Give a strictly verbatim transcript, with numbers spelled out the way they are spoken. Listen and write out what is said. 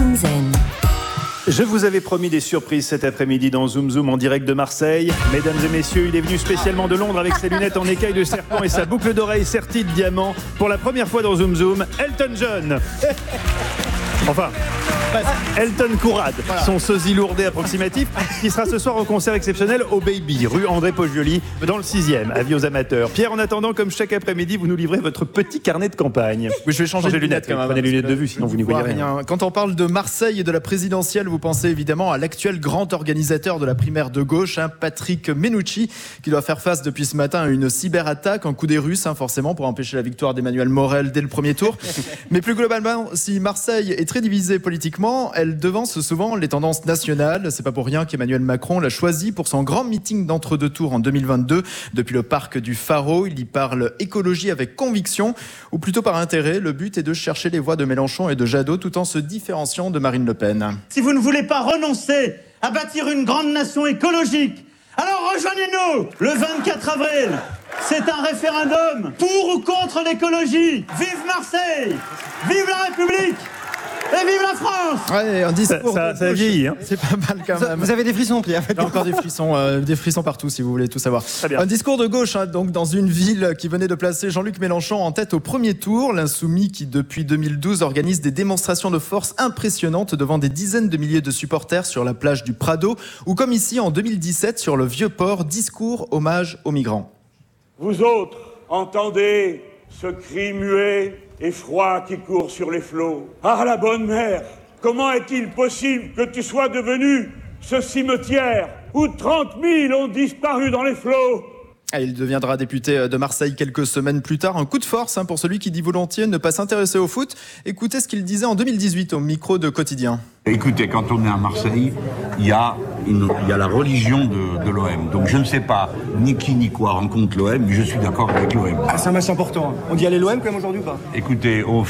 Zoom Zen. Je vous avais promis des surprises cet après-midi dans Zoom Zoom en direct de Marseille. Mesdames et messieurs, il est venu spécialement de Londres avec ses lunettes en écaille de serpent et sa boucle d'oreille sertie de diamants. Pour la première fois dans Zoom Zoom, Elton John. Enfin, Elton Courade, voilà. Son sosie lourdé approximatif, qui sera ce soir au concert exceptionnel au Baby, rue André Poggioli, dans le sixième. Avis aux amateurs. Pierre, en attendant, comme chaque après-midi, vous nous livrez votre petit carnet de campagne. Oui, je vais changer Changez de lunettes, lunettes, quand même. Prenez les lunettes de vue, sinon vous n'y voyez rien. rien. Quand on parle de Marseille et de la présidentielle, vous pensez évidemment à l'actuel grand organisateur de la primaire de gauche, hein, Patrick Mennucci, qui doit faire face depuis ce matin à une cyberattaque, un coup des Russes, hein, forcément, pour empêcher la victoire d'Emmanuel Morel dès le premier tour. Mais plus globalement, si Marseille est très divisée politiquement, elle devance souvent les tendances nationales. C'est pas pour rien qu'Emmanuel Macron l'a choisi pour son grand meeting d'entre-deux tours en deux mille vingt-deux. Depuis le parc du Pharo, il y parle écologie avec conviction, ou plutôt par intérêt. Le but est de chercher les voix de Mélenchon et de Jadot tout en se différenciant de Marine Le Pen. Si vous ne voulez pas renoncer à bâtir une grande nation écologique, alors rejoignez-nous le vingt-quatre avril. C'est un référendum pour ou contre l'écologie. Vive Marseille! Vive la République! Et vive la France! Ouais, un discours. Ça, ça, ça vieillit, hein. C'est pas mal quand même. Vous avez des frissons, Pierre. J'ai encore des frissons, euh, des frissons partout, si vous voulez tout savoir. Un discours de gauche, hein, donc dans une ville qui venait de placer Jean-Luc Mélenchon en tête au premier tour. L'insoumis qui, depuis deux mille douze, organise des démonstrations de force impressionnantes devant des dizaines de milliers de supporters sur la plage du Prado, ou comme ici en deux mille dix-sept sur le Vieux-Port, discours hommage aux migrants. Vous autres, entendez ce cri muet et froid qui court sur les flots. Ah, la bonne mère, comment est-il possible que tu sois devenu ce cimetière où trente mille ont disparu dans les flots? Il deviendra député de Marseille quelques semaines plus tard. Un coup de force hein, pour celui qui dit volontiers ne pas s'intéresser au foot. Écoutez ce qu'il disait en deux mille dix-huit au micro de Quotidien. Écoutez, quand on est à Marseille, il y a, une, il y a la religion de, de l'O M. Donc je ne sais pas ni qui ni quoi rencontre l'O M, mais je suis d'accord avec l'O M. Ah, c'est un match important. On dit aller l'O M quand même aujourd'hui ou pas? Écoutez, au